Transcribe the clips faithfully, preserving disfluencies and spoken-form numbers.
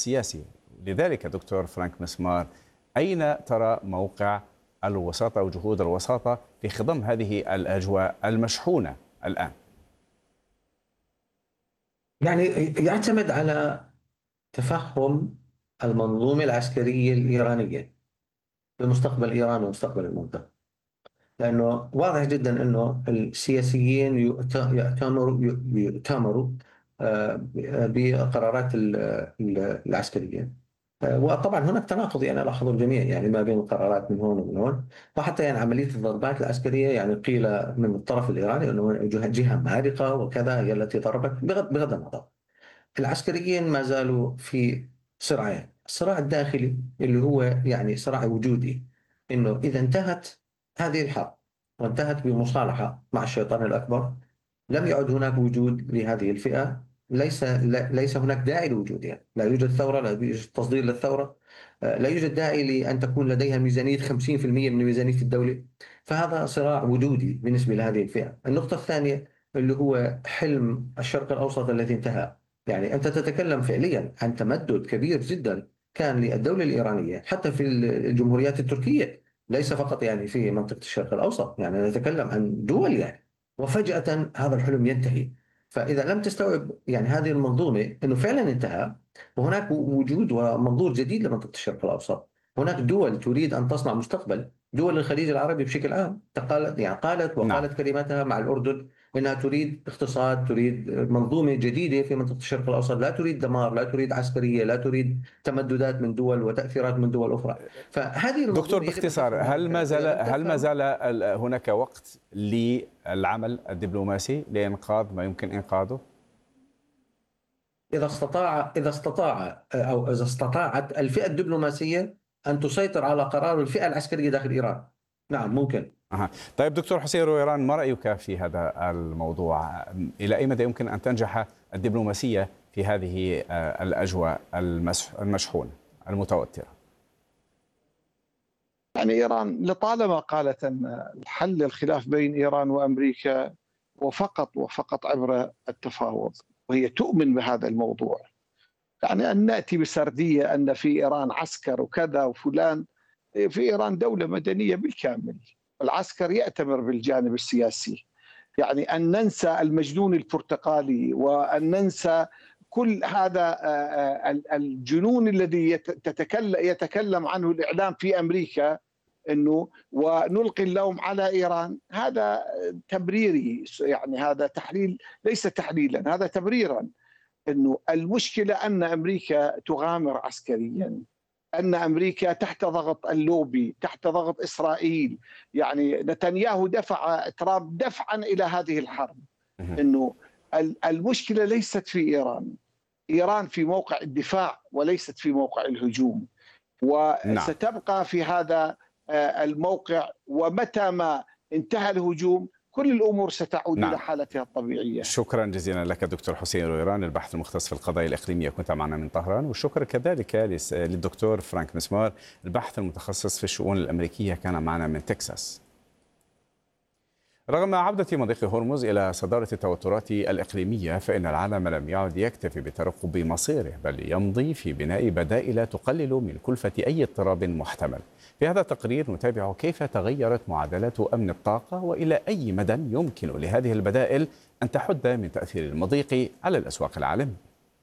السياسي. لذلك دكتور فرانك مسمار، أين ترى موقع الوساطة أو جهود الوساطة في خضم هذه الأجواء المشحونة الآن؟ يعني يعتمد على تفهم المنظومة العسكرية الإيرانية بمستقبل إيران ومستقبل المنطقة، لأنه واضح جدا أنه السياسيين يؤتمروا يؤتمروا بقرارات العسكرية، وطبعا هناك تناقض يعني لاحظوا الجميع يعني ما بين القرارات من هون ومن هون، وحتى يعني عملية الضربات العسكرية يعني قيل من الطرف الإيراني أنه جهة مارقة وكذا هي التي ضربت. بغض بغض النظر، العسكريين ما زالوا في صراعين. الصراع الداخلي اللي هو يعني صراع وجودي، انه اذا انتهت هذه الحرب وانتهت بمصالحة مع الشيطان الأكبر لم يعد هناك وجود لهذه الفئة، ليس ليس هناك داعي لوجودها، لا يوجد ثورة، لا يوجد تصدير للثورة، لا يوجد داعي لأن تكون لديها ميزانية خمسين بالمئة من ميزانية الدولة. فهذا صراع وجودي بالنسبة لهذه الفئة. النقطة الثانية اللي هو حلم الشرق الأوسط الذي انتهى، يعني أنت تتكلم فعليا عن تمدد كبير جدا كان للدولة الإيرانية حتى في الجمهوريات التركية، ليس فقط يعني في منطقة الشرق الأوسط، يعني نتكلم عن دول يعني، وفجأة هذا الحلم ينتهي. فإذا لم تستوعب يعني هذه المنظومة أنه فعلا انتهى وهناك وجود ومنظور جديد لمنطقة الشرق الأوسط، هناك دول تريد أن تصنع مستقبل، دول الخليج العربي بشكل عام تقالت يعني قالت وقالت نعم. كلماتها مع الأردن أنها تريد اقتصاد، تريد منظومة جديدة في منطقة الشرق الأوسط، لا تريد دمار، لا تريد عسكرية، لا تريد تمددات من دول وتأثيرات من دول أخرى. فهذه دكتور باختصار، هل ما زال هل ما زال هناك وقت للعمل الدبلوماسي لإنقاذ ما يمكن إنقاذه؟ إذا استطاع إذا استطاع أو إذا استطاعت الفئة الدبلوماسية أن تسيطر على قرار الفئة العسكرية داخل إيران، نعم ممكن. أه. طيب دكتور حسين رويران، ما رأيك في هذا الموضوع؟ إلى أي مدى يمكن أن تنجح الدبلوماسية في هذه الأجواء المشحونة المتوترة؟ يعني إيران لطالما قالت أن الحل الخلاف بين إيران وأمريكا وفقط وفقط عبر التفاوض، وهي تؤمن بهذا الموضوع. يعني أن نأتي بسردية أن في إيران عسكر وكذا وفلان، في إيران دولة مدنية بالكامل، العسكر يأتمر بالجانب السياسي. يعني أن ننسى المجنون البرتقالي وأن ننسى كل هذا الجنون الذي يتكلم عنه الإعلام في أمريكا أنه ونلقي اللوم على إيران، هذا تبريري، يعني هذا تحليل ليس تحليلا، هذا تبريرا. أنه المشكلة أن أمريكا تغامر عسكريا، أن أمريكا تحت ضغط اللوبي، تحت ضغط إسرائيل. يعني نتنياهو دفع ترامب دفعا إلى هذه الحرب. أنه المشكلة ليست في إيران، إيران في موقع الدفاع وليست في موقع الهجوم، وستبقى في هذا الموقع، ومتى ما انتهى الهجوم كل الأمور ستعود نعم. إلى حالتها الطبيعية. شكرا جزيلا لك دكتور حسين رويران، الباحث المختص في القضايا الإقليمية، كنت معنا من طهران. والشكر كذلك للدكتور فرانك مسمار، الباحث المتخصص في الشؤون الأمريكية، كان معنا من تكساس. رغم عودة مضيق هرمز إلى صدارة التوترات الإقليمية، فإن العالم لم يعد يكتفي بترقب مصيره، بل يمضي في بناء بدائل تقلل من كلفة أي اضطراب محتمل. في هذا التقرير نتابع كيف تغيرت معادلات أمن الطاقة، وإلى أي مدى يمكن لهذه البدائل أن تحد من تأثير المضيق على الأسواق العالمية.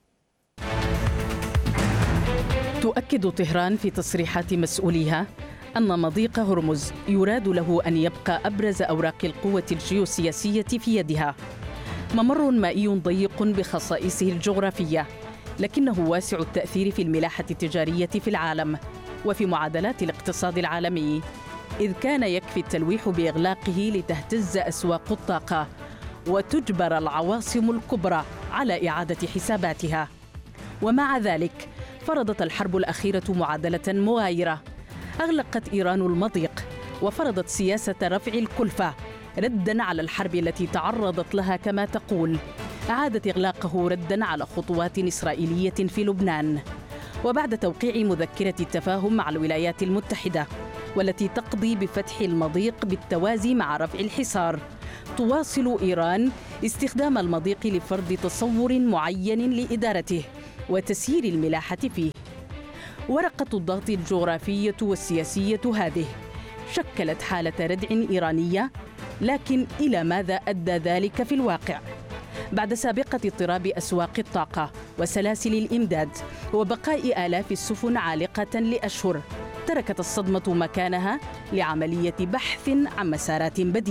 تؤكد طهران في تصريحات مسؤوليها أن مضيق هرمز يراد له أن يبقى أبرز أوراق القوة الجيوسياسية في يدها. ممر مائي ضيق بخصائصه الجغرافية، لكنه واسع التأثير في الملاحة التجارية في العالم وفي معادلات الاقتصاد العالمي، إذ كان يكفي التلويح بإغلاقه لتهتز أسواق الطاقة وتجبر العواصم الكبرى على إعادة حساباتها. ومع ذلك فرضت الحرب الأخيرة معادلة مغايرة، أغلقت إيران المضيق وفرضت سياسة رفع الكلفة رداً على الحرب التي تعرضت لها كما تقول، أعادت إغلاقه رداً على خطوات إسرائيلية في لبنان. وبعد توقيع مذكرة التفاهم مع الولايات المتحدة والتي تقضي بفتح المضيق بالتوازي مع رفع الحصار، تواصل إيران استخدام المضيق لفرض تصور معين لإدارته وتسيير الملاحة فيه. ورقة الضغط الجغرافية والسياسية هذه شكلت حالة ردع إيرانية، لكن إلى ماذا أدى ذلك في الواقع؟ بعد سابقة اضطراب أسواق الطاقة وسلاسل الإمداد وبقاء آلاف السفن عالقة لأشهر، تركت الصدمة مكانها لعملية بحث عن مسارات بديلة.